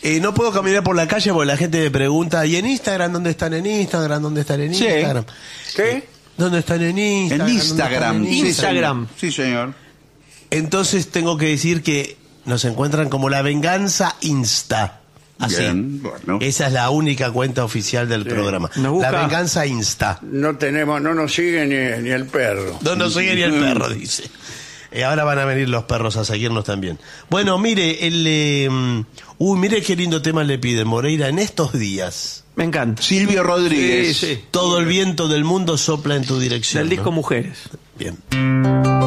No puedo caminar por la calle porque la gente me pregunta, ¿y en Instagram dónde están en Instagram? ¿Dónde están en Sí. Instagram? ¿Qué? ¿Dónde están en Instagram? En Instagram. ¿Dónde están en Instagram. Instagram. Sí, señor. Entonces tengo que decir que nos encuentran como La Venganza Insta. Así. Bien, bueno. Esa es la única cuenta oficial del programa. Nos busca- La Venganza Insta. No nos sigue ni el perro. No nos sigue ni el perro, dice. Ahora van a venir los perros a seguirnos también. Bueno, mire, mire qué lindo tema le piden, Moreira, en estos días. Me encanta. Silvio Rodríguez. Sí, sí. Todo el viento del mundo sopla en tu dirección. Del disco ¿no? Mujeres. Bien.